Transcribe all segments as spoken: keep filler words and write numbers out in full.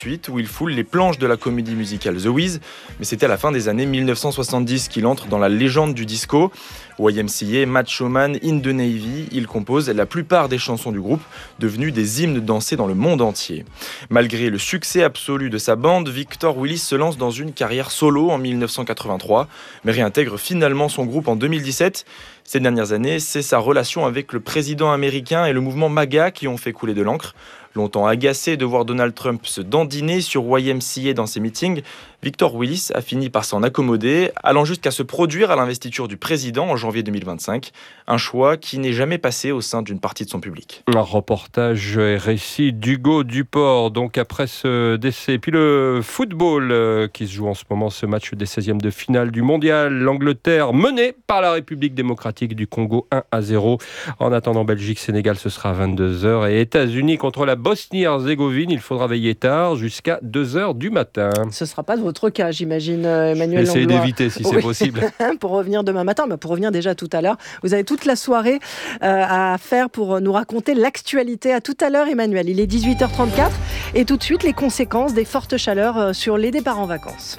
où il foule les planches de la comédie musicale The Wiz, mais c'était à la fin des années dix-neuf cent soixante-dix qu'il entre dans la légende du disco. Y M C A, Macho Man, In the Navy, il compose la plupart des chansons du groupe, devenues des hymnes dansés dans le monde entier. Malgré le succès absolu de sa bande, Victor Willis se lance dans une carrière solo en dix-neuf cent quatre-vingt-trois, mais réintègre finalement son groupe en deux mille dix-sept. Ces dernières années, c'est sa relation avec le président américain et le mouvement MAGA qui ont fait couler de l'encre. Longtemps agacé de voir Donald Trump se dandiner sur Y M C A dans ses meetings, Victor Willis a fini par s'en accommoder, allant jusqu'à se produire à l'investiture du président en janvier deux mille vingt-cinq, un choix qui n'est jamais passé au sein d'une partie de son public. Un reportage et récit d'Hugo Duport, donc après ce décès. Puis le football euh, qui se joue en ce moment, ce match des seizièmes de finale du mondial. L'Angleterre menée par la République démocratique du Congo un à zéro. En attendant Belgique-Sénégal, ce sera à vingt-deux heures. Et États-Unis contre la Bosnie-Herzégovine, il faudra veiller tard jusqu'à deux heures du matin. Ce ne sera pas votre cas, j'imagine, Emmanuel Essayez Langlois. d'éviter si Oui. c'est possible. Pour revenir demain matin, bah pour revenir déjà tout à l'heure. Vous avez toute la soirée euh, à faire pour nous raconter l'actualité. À tout à l'heure, Emmanuel. Il est dix-huit heures trente-quatre et tout de suite les conséquences des fortes chaleurs euh, sur les départs en vacances.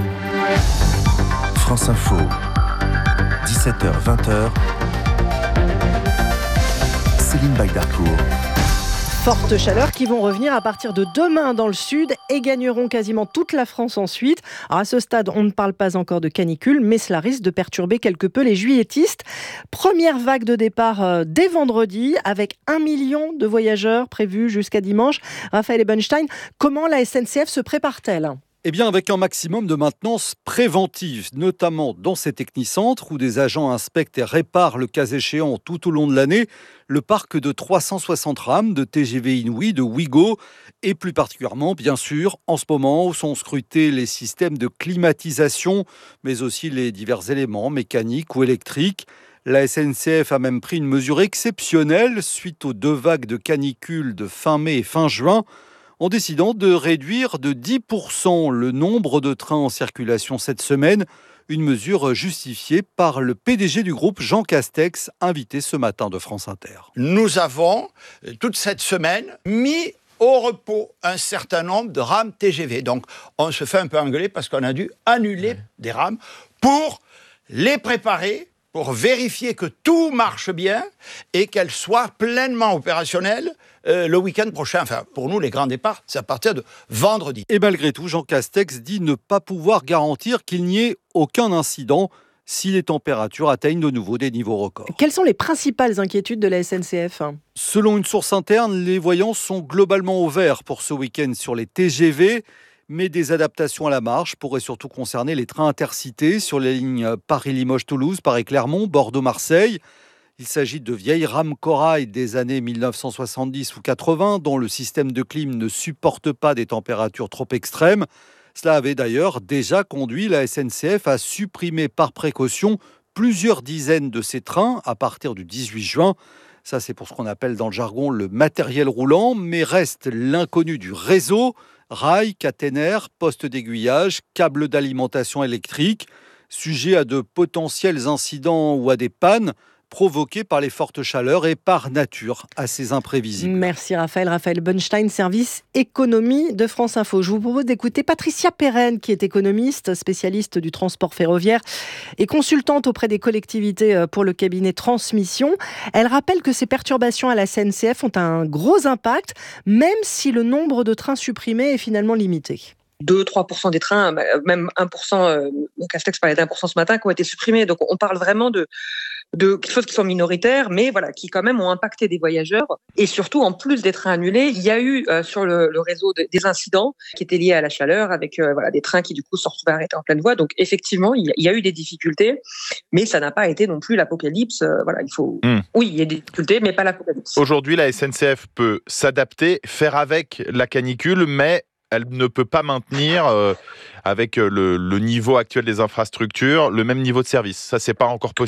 France Info, dix-sept heures vingt. Céline Bagdarcourt. Fortes chaleurs qui vont revenir à partir de demain dans le sud et gagneront quasiment toute la France ensuite. Alors à ce stade, on ne parle pas encore de canicule, mais cela risque de perturber quelque peu les juilletistes. Première vague de départ euh, dès vendredi, avec un million de voyageurs prévus jusqu'à dimanche. Raphaël Ebenstein, comment la S N C F se prépare-t-elle ? Eh bien, avec un maximum de maintenance préventive, notamment dans ces technicentres où des agents inspectent et réparent le cas échéant tout au long de l'année le parc de trois cent soixante rames de T G V Inouï, de Ouigo, et plus particulièrement, bien sûr, en ce moment où sont scrutés les systèmes de climatisation, mais aussi les divers éléments mécaniques ou électriques. La S N C F a même pris une mesure exceptionnelle suite aux deux vagues de canicule de fin mai et fin juin, en décidant de réduire de dix pour cent le nombre de trains en circulation cette semaine, une mesure justifiée par le P D G du groupe, Jean Castex, invité ce matin de France Inter. Nous avons, toute cette semaine, mis au repos un certain nombre de rames T G V. Donc, on se fait un peu engueuler parce qu'on a dû annuler ouais. des rames pour les préparer, pour vérifier que tout marche bien et qu'elles soient pleinement opérationnelles euh, le week-end prochain. Enfin, pour nous, les grands départs, c'est à partir de vendredi. Et malgré tout, Jean Castex dit ne pas pouvoir garantir qu'il n'y ait aucun incident si les températures atteignent de nouveau des niveaux records. Quelles sont les principales inquiétudes de la S N C F ? Selon une source interne, les voyants sont globalement au vert pour ce week-end sur les T G V. Mais des adaptations à la marge pourraient surtout concerner les trains intercités sur les lignes Paris-Limoges-Toulouse, Paris-Clermont, Bordeaux-Marseille. Il s'agit de vieilles rames corail des années dix-neuf cent soixante-dix ou quatre-vingts dont le système de clim ne supporte pas des températures trop extrêmes. Cela avait d'ailleurs déjà conduit la S N C F à supprimer par précaution plusieurs dizaines de ces trains à partir du dix-huit juin. Ça, c'est pour ce qu'on appelle dans le jargon le matériel roulant, mais reste l'inconnu du réseau. Rails, caténaires, postes d'aiguillage, câbles d'alimentation électrique, sujet à de potentiels incidents ou à des pannes provoqués par les fortes chaleurs et par nature assez imprévisibles. Merci Raphaël. Raphaël Bunstein, service économie de France Info. Je vous propose d'écouter Patricia Perren, qui est économiste, spécialiste du transport ferroviaire et consultante auprès des collectivités pour le cabinet Transmission. Elle rappelle que ces perturbations à la S N C F ont un gros impact, même si le nombre de trains supprimés est finalement limité. deux à trois pour cent des trains, même un pour cent, euh, Castex parlait d'un pour cent ce matin, qui ont été supprimés. Donc on parle vraiment de, de quelque chose qui sont minoritaires, mais voilà, qui quand même ont impacté des voyageurs. Et surtout, en plus des trains annulés, il y a eu euh, sur le, le réseau de, des incidents qui étaient liés à la chaleur, avec euh, voilà, des trains qui du coup se sont retrouvés arrêtés en pleine voie. Donc effectivement, il y, a, il y a eu des difficultés, mais ça n'a pas été non plus l'apocalypse. Euh, voilà, il faut... Mmh. Oui, il y a des difficultés, mais pas l'apocalypse. Aujourd'hui, la S N C F peut s'adapter, faire avec la canicule, mais elle ne peut pas maintenir, euh, avec le, le niveau actuel des infrastructures, le même niveau de service. Ça, c'est pas encore possible.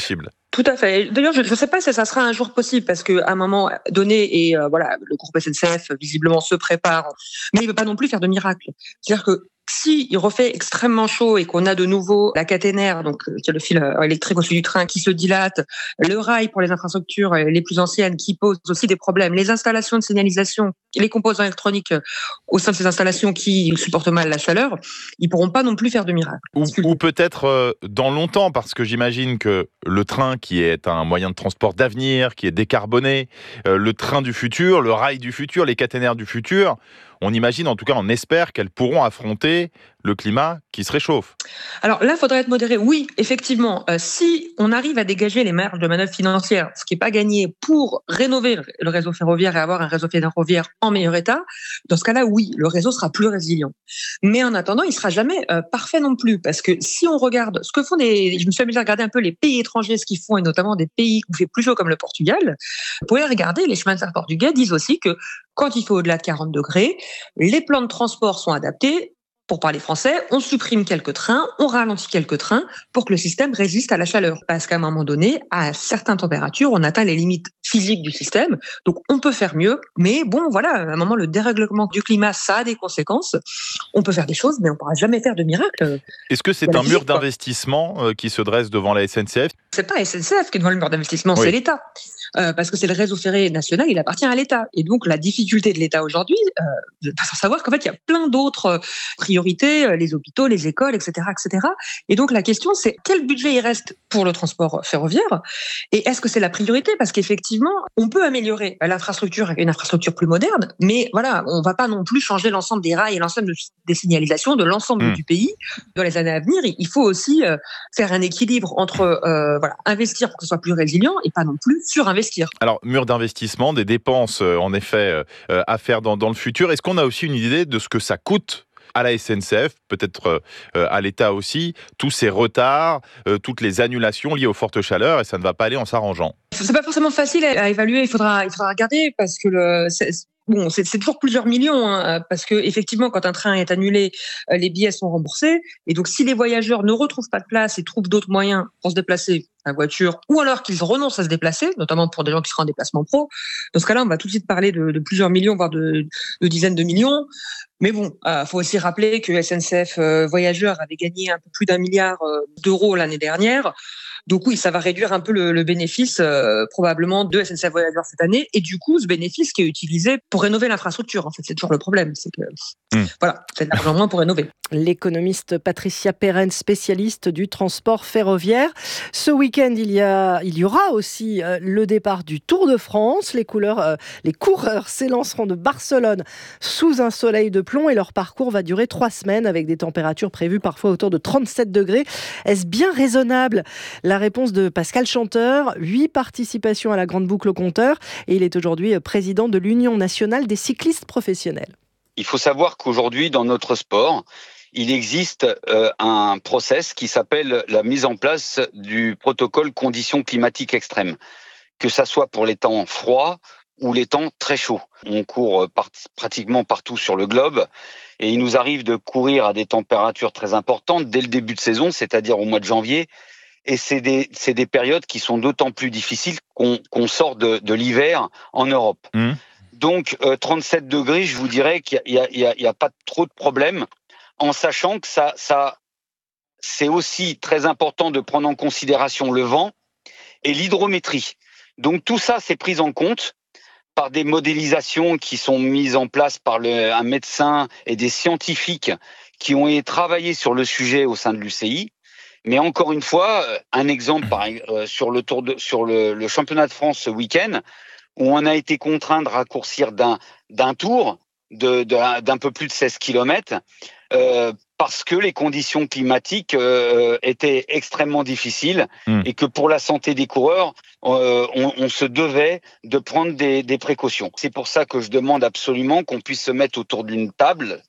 Tout à fait. D'ailleurs, je ne sais pas si ça sera un jour possible parce qu'à un moment donné, et euh, voilà, le groupe S N C F visiblement se prépare, mais il ne veut pas non plus faire de miracle. C'est-à-dire que si il refait extrêmement chaud et qu'on a de nouveau la caténaire, donc qui est le fil électrique au-dessus du train qui se dilate, le rail pour les infrastructures les plus anciennes qui posent aussi des problèmes, les installations de signalisation, les composants électroniques au sein de ces installations qui supportent mal la chaleur, ils pourront pas non plus faire de miracle. Ou, ou peut-être euh, dans longtemps, parce que j'imagine que le train, qui est un moyen de transport d'avenir, qui est décarboné, euh, le train du futur, le rail du futur, les caténaires du futur, on imagine, en tout cas on espère qu'elles pourront affronter le climat qui se réchauffe. Alors là, il faudrait être modéré. Oui, effectivement, euh, si on arrive à dégager les marges de manœuvre financières, ce qui n'est pas gagné pour rénover le réseau ferroviaire et avoir un réseau ferroviaire en meilleur état, dans ce cas-là, oui, le réseau sera plus résilient. Mais en attendant, il ne sera jamais euh, parfait non plus, parce que si on regarde ce que font des... Je me suis amusé à regarder un peu les pays étrangers, ce qu'ils font, et notamment des pays où il fait plus chaud comme le Portugal. Vous pouvez regarder, les chemins de fer portugais disent aussi que quand il fait au-delà de quarante degrés, les plans de transport sont adaptés. Pour parler français, on supprime quelques trains, on ralentit quelques trains pour que le système résiste à la chaleur. Parce qu'à un moment donné, à certaines températures, on atteint les limites physiques du système. Donc, on peut faire mieux. Mais bon, voilà, à un moment, le dérèglement du climat, ça a des conséquences. On peut faire des choses, mais on ne pourra jamais faire de miracle. Est-ce que c'est un mur d'investissement qui se dresse devant la S N C F ? C'est pas S N C F qui est devant le mur d'investissement, oui. C'est l'État. Euh, parce que c'est le réseau ferré national, il appartient à l'État. Et donc, la difficulté de l'État aujourd'hui, euh, sans savoir qu'en fait, il y a plein d'autres priorités, les hôpitaux, les écoles, et cetera, et cetera. Et donc, la question, c'est quel budget il reste pour le transport ferroviaire ? Et est-ce que c'est la priorité ? Parce qu'effectivement, on peut améliorer l'infrastructure avec une infrastructure plus moderne, mais voilà, on ne va pas non plus changer l'ensemble des rails et l'ensemble des signalisations de l'ensemble mmh. du pays. Dans les années à venir, il faut aussi euh, faire un équilibre entre euh, voilà, investir pour que ce soit plus résilient et pas non plus surinvestir. Alors, mur d'investissement, des dépenses, euh, en effet, euh, à faire dans, dans le futur. Est-ce qu'on a aussi une idée de ce que ça coûte à la S N C F, peut-être euh, à l'État aussi, tous ces retards, euh, toutes les annulations liées aux fortes chaleurs, et ça ne va pas aller en s'arrangeant ? C'est pas forcément facile à évaluer, il faudra, il faudra regarder, parce que le... C'est... Bon, c'est, c'est toujours plusieurs millions, hein, parce que effectivement, quand un train est annulé, les billets sont remboursés. Et donc, si les voyageurs ne retrouvent pas de place et trouvent d'autres moyens pour se déplacer, la voiture, ou alors qu'ils renoncent à se déplacer, notamment pour des gens qui seront en déplacement pro, dans ce cas-là, on va tout de suite parler de, de plusieurs millions, voire de, de dizaines de millions. Mais bon, il euh, faut aussi rappeler que S N C F euh, Voyageurs avait gagné un peu plus d'un milliard euh, d'euros l'année dernière. Donc oui, ça va réduire un peu le, le bénéfice euh, probablement de S N C F Voyageurs cette année. Et du coup, ce bénéfice qui est utilisé pour rénover l'infrastructure. En fait, c'est toujours le problème. C'est que mmh. voilà, c'est de l'argent moins pour rénover. L'économiste Patricia Perren, spécialiste du transport ferroviaire. Ce week-end, il y a, il y aura aussi euh, le départ du Tour de France. Les couleurs, euh, les coureurs s'élanceront de Barcelone sous un soleil de plomb et leur parcours va durer trois semaines avec des températures prévues parfois autour de trente-sept degrés. Est-ce bien raisonnable ? La réponse de Pascal Chanteur, huit participations à la Grande Boucle au compteur et il est aujourd'hui président de l'Union nationale des cyclistes professionnels. Il faut savoir qu'aujourd'hui, dans notre sport, il existe euh, un process qui s'appelle la mise en place du protocole conditions climatiques extrêmes, que ça soit pour les temps froids ou les temps très chauds. On court par- pratiquement partout sur le globe et il nous arrive de courir à des températures très importantes dès le début de saison, c'est-à-dire au mois de janvier. Et c'est des, c'est des périodes qui sont d'autant plus difficiles qu'on, qu'on sort de, de l'hiver en Europe. Mmh. Donc, euh, trente-sept degrés, je vous dirais qu'il n'y a, il y a, il y a pas trop de problème, en sachant que ça, ça, c'est aussi très important de prendre en considération le vent et l'hydrométrie. Donc, tout ça, c'est pris en compte par des modélisations qui sont mises en place par le, un médecin et des scientifiques qui ont travaillé sur le sujet au sein de l'U C I. Mais encore une fois, un exemple par, euh, sur, le, tour de, sur le, le championnat de France ce week-end, où on a été contraint de raccourcir d'un, d'un tour de, de, d'un peu plus de seize kilomètres euh, parce que les conditions climatiques euh, étaient extrêmement difficiles mmh. et que pour la santé des coureurs, euh, on, on se devait de prendre des, des précautions. C'est pour ça que je demande absolument qu'on puisse se mettre autour d'une table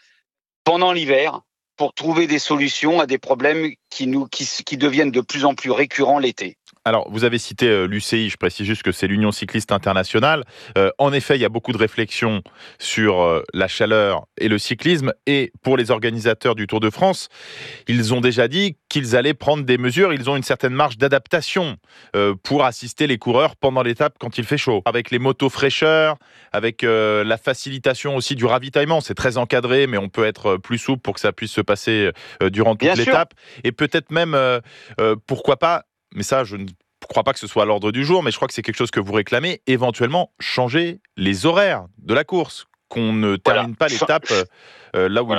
pendant l'hiver pour trouver des solutions à des problèmes qui, nous, qui, qui deviennent de plus en plus récurrents l'été. Alors, vous avez cité euh, l'U C I, je précise juste que c'est l'Union cycliste internationale. Euh, en effet, il y a beaucoup de réflexions sur euh, la chaleur et le cyclisme. Et pour les organisateurs du Tour de France, ils ont déjà dit qu'ils allaient prendre des mesures. Ils ont une certaine marge d'adaptation euh, pour assister les coureurs pendant l'étape quand il fait chaud. Avec les motos fraîcheurs, avec euh, la facilitation aussi du ravitaillement. C'est très encadré, mais on peut être plus souple pour que ça puisse se passer euh, durant toute Bien sûr. l'étape. Et peut-être même, euh, euh, pourquoi pas, mais ça, je ne crois pas que ce soit à l'ordre du jour, mais je crois que c'est quelque chose que vous réclamez, éventuellement changer les horaires de la course, qu'on ne termine Voilà. pas l'étape euh, là où Voilà.